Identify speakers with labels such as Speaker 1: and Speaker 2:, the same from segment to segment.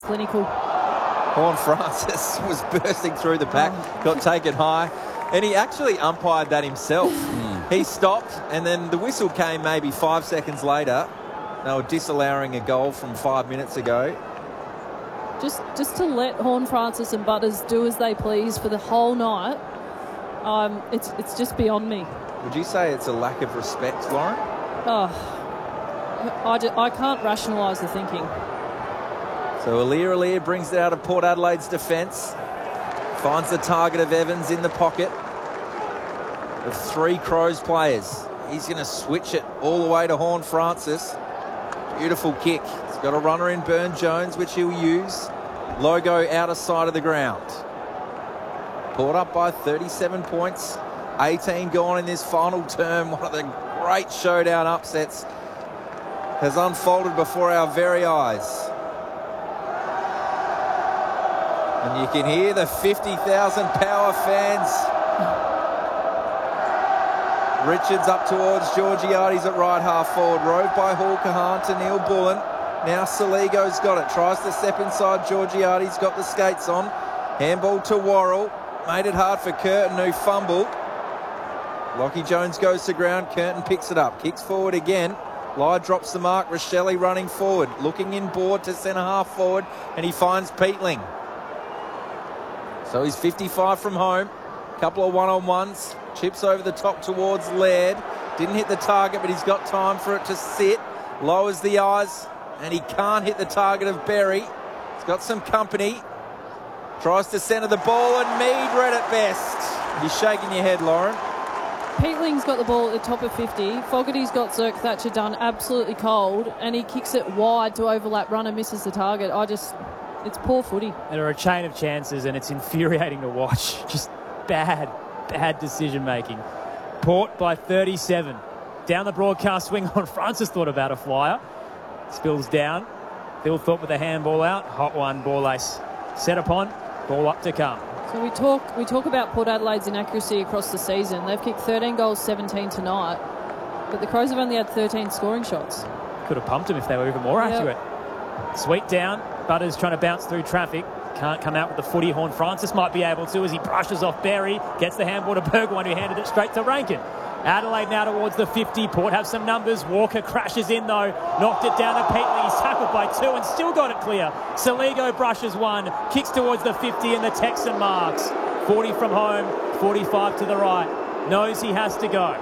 Speaker 1: clinical.
Speaker 2: Horne-Francis was bursting through the pack, got taken high, and he actually umpired that himself. He stopped, and then the whistle came maybe 5 seconds later. They were disallowing a goal from 5 minutes ago.
Speaker 1: Just to let Horne-Francis and Butters do as they please for the whole night, it's just beyond me.
Speaker 2: Would you say it's a lack of respect, Lauren?
Speaker 1: I can't rationalise the thinking.
Speaker 2: So Aliir brings it out of Port Adelaide's defence. Finds the target of Evans in the pocket of 3 Crows players. He's going to switch it all the way to Horne-Francis. Beautiful kick. He's got a runner in Burne-Jones, which he'll use. Logo outer side of the ground. Port up by 37 points. 18 gone in this final term. One of the great showdown upsets has unfolded before our very eyes. And you can hear the 50,000 Power fans. Richards up towards Georgiades at right half forward. Rove by Hall-Kahan to Neil Bullen. Now Saligo's got it. Tries to step inside Georgiades. Got the skates on. Handball to Worrell. Made it hard for Curtin, who fumbled. Lockie Jones goes to ground. Curtin picks it up. Kicks forward again. Lai drops the mark. Rochelle running forward. Looking inboard to centre half forward. And he finds Peatling. So he's 55 from home. Couple of one-on-ones. Chips over the top towards Laird. Didn't hit the target, but he's got time for it to sit. Lowers the eyes, and he can't hit the target of Berry. He's got some company. Tries to centre the ball, and Mead read it best. You're shaking your head, Lauren.
Speaker 1: Peatling's got the ball at the top of 50. Fogarty's got Zerk Thatcher done absolutely cold, and he kicks it wide to overlap run and misses the target. It's poor footy.
Speaker 3: There are a chain of chances, and it's infuriating to watch. Just bad decision-making. Port by 37. Down the broadcast swing on Francis thought about a flyer. Spills down. Phil thought with a handball out. Hot one, ball ace. Set upon, ball up to come.
Speaker 1: So we talk about Port Adelaide's inaccuracy across the season. They've kicked 13 goals, 17 tonight. But the Crows have only had 13 scoring shots.
Speaker 3: Could have pumped them if they were even more accurate. Sweet down. Butters trying to bounce through traffic. Can't come out with the footy. Horne-Francis might be able to as he brushes off Berry. Gets the handball to Burgoyne, who handed it straight to Rankin. Adelaide now towards the 50. Port have some numbers. Walker crashes in though. Knocked it down to Peatley. He's tackled by 2 and still got it clear. Saligo brushes 1. Kicks towards the 50 and the Texan marks. 40 from home. 45 to the right. Knows he has to go.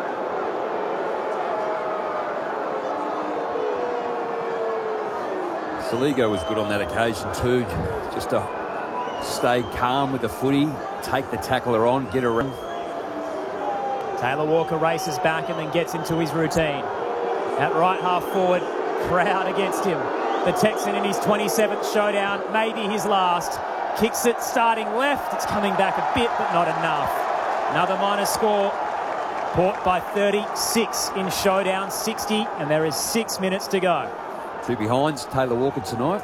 Speaker 4: Saligo was good on that occasion too. Just to stay calm with the footy, take the tackler on, get around.
Speaker 3: Taylor Walker races back and then gets into his routine. At right half forward, crowd against him. The Texan in his 27th showdown, maybe his last. Kicks it starting left. It's coming back a bit, but not enough. Another minor score. Port by 36 in showdown 60, and there is 6 minutes to go.
Speaker 4: 2 behinds, Taylor Walker tonight.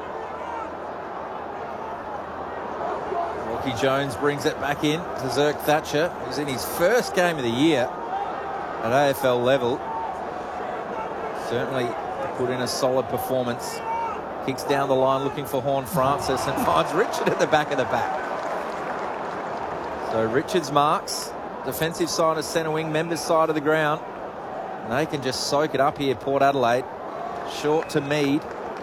Speaker 2: Lockie Jones brings it back in to Zerk Thatcher, who's in his first game of the year at AFL level. Certainly put in a solid performance. Kicks down the line looking for Horne-Francis and finds Richard at the back of the pack. So Richards marks. Defensive side of centre wing, members side of the ground. And they can just soak it up here, Port Adelaide. Short to Mead.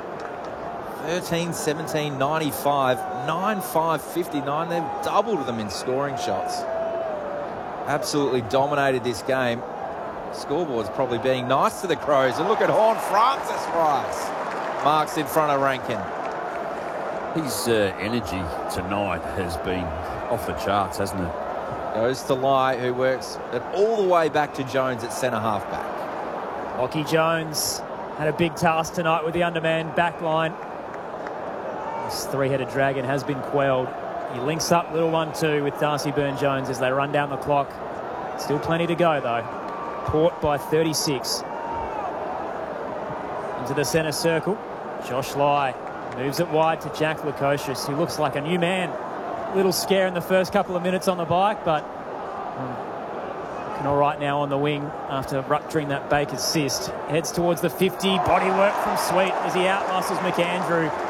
Speaker 2: 13-17, 95. 9-5, 59. They've doubled them in scoring shots. Absolutely dominated this game. Scoreboard's probably being nice to the Crows. And look at Horne-Francis rise. Marks in front of Rankin.
Speaker 4: His energy tonight has been off the charts, hasn't it?
Speaker 2: Goes to Lai, who works it all the way back to Jones at centre half back.
Speaker 3: Lockie Jones had a big task tonight with the undermanned back line. This three-headed dragon has been quelled. He links up little 1-2 with Darcy Burne-Jones as they run down the clock. Still plenty to go though. Port by 36. Into the centre circle. Josh Lai moves it wide to Jack Lukosius, who looks like a new man. Little scare in the first couple of minutes on the bike, but looking all right now on the wing after rupturing that Baker's cyst. Heads towards the 50. Bodywork from Sweet as he outmuscles McAndrew.